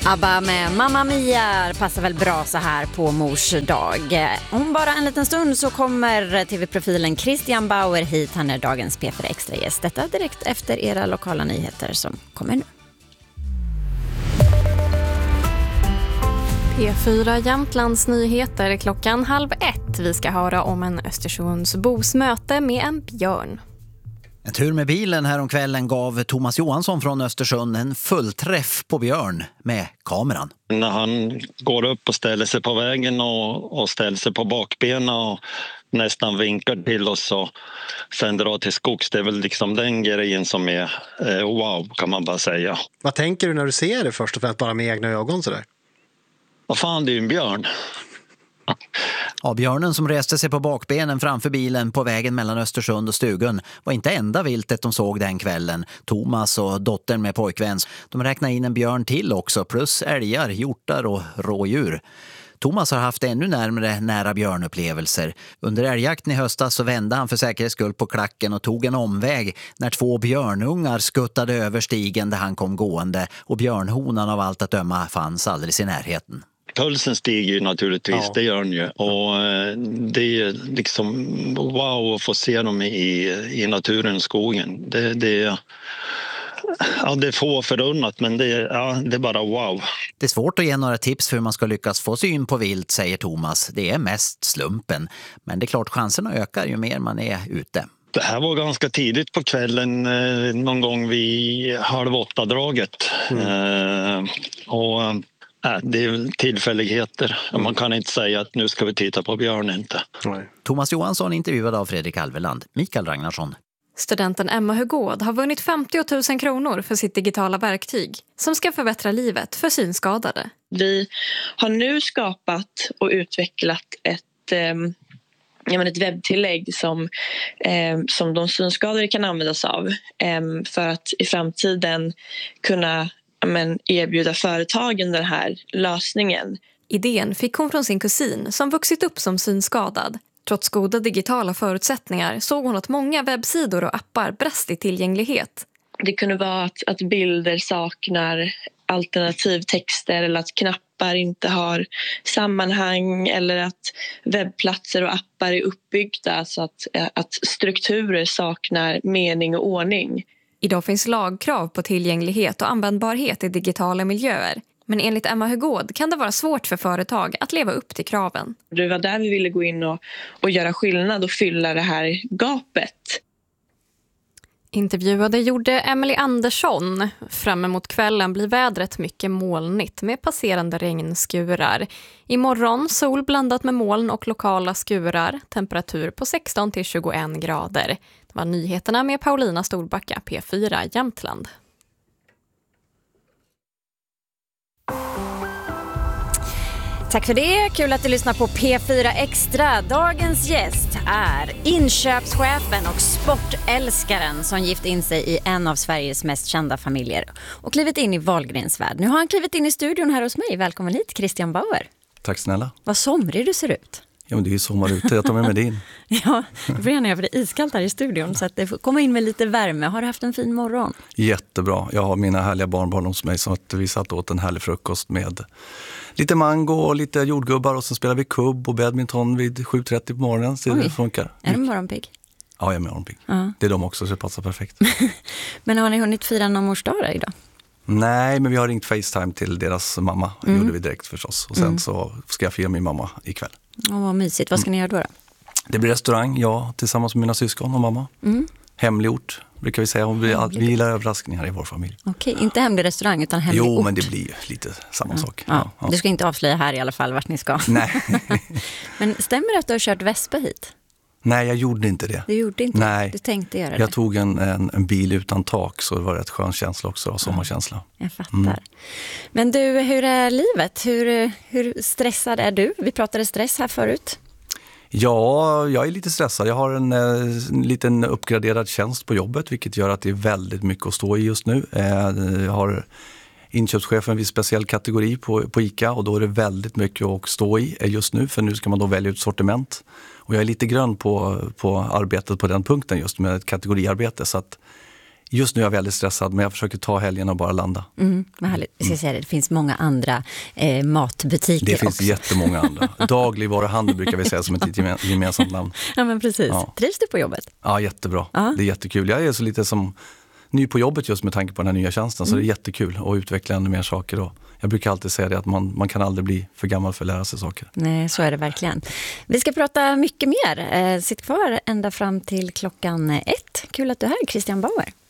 ABBA med Mamma Mia passar väl bra så här på mors dag. Om bara en liten stund så kommer tv-profilen Christian Bauer hit. Han är dagens P4 Extra-gäst. Detta direkt efter era lokala nyheter som kommer nu. P4 Jämtlands nyheter 12:30. Vi ska höra om en Östersundsbos möte med en björn. En tur med bilen här om kvällen gav Thomas Johansson från Östersund en fullträff på björn med kameran. När han går upp och ställer sig på vägen och ställer sig på bakbenen och nästan vinkar till oss och sen drar till skogs. Det är väl liksom den grejen som är wow, kan man bara säga. Vad tänker du när du ser det först och främst bara med egna ögon sådär? Vad fan, det är ju en björn. Ja, björnen som reste sig på bakbenen framför bilen på vägen mellan Östersund och Stugun var inte enda viltet de såg den kvällen. Thomas och dottern med pojkvän, de räknade in en björn till också, plus älgar, hjortar och rådjur. Thomas har haft ännu närmare nära björnupplevelser. Under älgjakten i höstas så vände han för säkerhets skull på klacken och tog en omväg när 2 björnungar skuttade över stigen där han kom gående och björnhonan av allt att döma fanns alldeles i närheten. Pulsen stiger ju naturligtvis, det gör den ju. Och det är liksom wow att få se dem i naturen, skogen. Det är få förunnat, men det är bara wow. Det är svårt att ge några tips för hur man ska lyckas få syn på vilt, säger Thomas. Det är mest slumpen. Men det är klart, chanserna ökar ju mer man är ute. Det här var ganska tidigt på kvällen, någon gång vid 7:30-draget. Det är väl tillfälligheter. Man kan inte säga att nu ska vi titta på björn inte. Nej. Thomas Johansson intervjuad av Fredrik Alveland. Mikael Ragnarsson. Studenten Emma Hugård har vunnit 50 000 kronor för sitt digitala verktyg som ska förbättra livet för synskadade. Vi har nu skapat och utvecklat ett webbtillägg som de synskadade kan användas av för att i framtiden kunna erbjuda företagen den här lösningen. Idén fick hon från sin kusin som vuxit upp som synskadad. Trots goda digitala förutsättningar såg hon att många webbsidor och appar brast i tillgänglighet. Det kunde vara att bilder saknar alternativtexter eller att knappar inte har sammanhang eller att webbplatser och appar är uppbyggda så att strukturer saknar mening och ordning. Idag finns lagkrav på tillgänglighet och användbarhet i digitala miljöer. Men enligt Emma Hugård kan det vara svårt för företag att leva upp till kraven. Det var där vi ville gå in och göra skillnad och fylla det här gapet. Intervjuade gjorde Emily Andersson. Fram emot kvällen blir vädret mycket molnigt med passerande regnskurar. Imorgon sol blandat med moln och lokala skurar. Temperatur på 16-21 grader. Det var nyheterna med Paulina Storbacka, P4 Jämtland. Tack för det. Kul att du lyssnar på P4 Extra. Dagens gäst är inköpschefen och sportälskaren som gift in sig i en av Sveriges mest kända familjer och klivit in i Wahlgrens värld. Nu har han klivit in i studion här hos mig. Välkommen hit, Christian Bauer. Tack snälla. Vad somrig du ser ut. Ja, men det är ju sommar ute. Jag tar med din. Ja, det blir gärna för det är iskallt här i studion så att det får komma in med lite värme. Har du haft en fin morgon? Jättebra. Jag har mina härliga barnbarn hos mig så att vi satt åt en härlig frukost med lite mango och lite jordgubbar och så spelar vi kubb och badminton vid 7:30 på morgonen. Så det funkar. Är du morgonpigg? Ja, jag är morgonpigg. Ja. Det är de också så det passar perfekt. Men har ni hunnit fira någon mors dag idag? Nej, men vi har ringt FaceTime till deras mamma. Det gjorde vi direkt förstås. Och sen så ska jag fira min mamma ikväll. Vad mysigt. Vad ska ni göra då? Det blir restaurang, jag tillsammans med mina syskon och mamma. Hemliggjort, brukar vi säga. Vi gillar överraskningar i vår familj. Okej, inte hemlig restaurang utan hemlig ort. Jo, men det blir lite samma sak. Ja. Du ska inte avslöja här i alla fall vart ni ska. Nej. Men stämmer det att du har kört Vespa hit? Nej, jag gjorde inte det. Du gjorde inte Nej. det? Du tänkte göra det? Jag tog en bil utan tak så det var rätt skön känsla också, och sommarkänsla. Jag fattar. Men du, hur är livet? Hur stressad är du? Vi pratade stress här förut. Ja, jag är lite stressad. Jag har en liten uppgraderad tjänst på jobbet vilket gör att det är väldigt mycket att stå i just nu. Jag har inköpschefen vid speciell kategori på ICA och då är det väldigt mycket att stå i just nu för nu ska man då välja ut sortiment. Och jag är lite grön på arbetet på den punkten just med ett kategoriarbete så att Just nu är jag väldigt stressad, men jag försöker ta helgen och bara landa. Vad härligt. Jag ska säga det finns många andra matbutiker Det finns också. Jättemånga andra. Dagligvaruhandel brukar vi säga som ett gemensamt namn. Ja, men precis. Ja. Trivs du på jobbet? Ja, jättebra. Ja. Det är jättekul. Jag är så lite som ny på jobbet just med tanke på den här nya tjänsten. Så det är jättekul att utveckla ännu mer saker. Och jag brukar alltid säga det att man kan aldrig bli för gammal för att lära sig saker. Nej, så är det verkligen. Vi ska prata mycket mer. Sitt kvar ända fram till klockan 1. Kul att du är här, Christian Bauer.